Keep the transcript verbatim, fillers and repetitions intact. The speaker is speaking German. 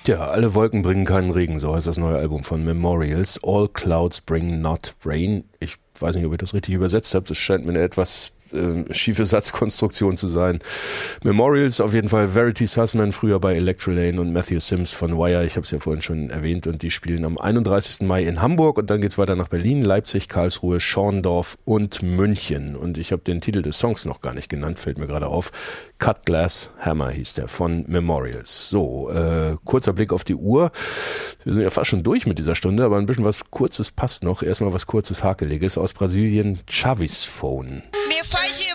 Tja, alle Wolken bringen keinen Regen, so heißt das neue Album von Memorials. All Clouds Bring Not Rain. Ich weiß nicht, ob ich das richtig übersetzt habe. Das scheint mir eine etwas äh, schiefe Satzkonstruktion zu sein. Memorials auf jeden Fall. Verity Sussman, früher bei Electrolane, und Matthew Sims von Wire. Ich habe es ja vorhin schon erwähnt. Und die spielen am einunddreißigsten Mai in Hamburg. Und dann geht's weiter nach Berlin, Leipzig, Karlsruhe, Schorndorf und München. Und ich habe den Titel des Songs noch gar nicht genannt, fällt mir gerade auf. Cut Glass Hammer hieß der, von Memorials. So, äh, kurzer Blick auf die Uhr. Wir sind ja fast schon durch mit dieser Stunde, aber ein bisschen was Kurzes passt noch. Erstmal was Kurzes, Hakeliges aus Brasilien. Chavis Phone. Me faz